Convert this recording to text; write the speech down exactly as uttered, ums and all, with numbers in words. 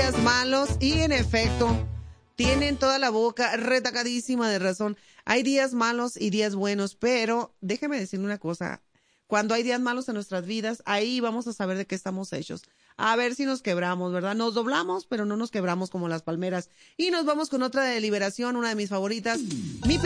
días malos y en efecto, tienen toda la boca retacadísima de razón. Hay días malos y días buenos, pero déjeme decirle una cosa. Cuando hay días malos en nuestras vidas, ahí vamos a saber de qué estamos hechos. A ver si nos quebramos, ¿verdad? Nos doblamos, pero no nos quebramos como las palmeras. Y nos vamos con otra de Liberación, una de mis favoritas. Mi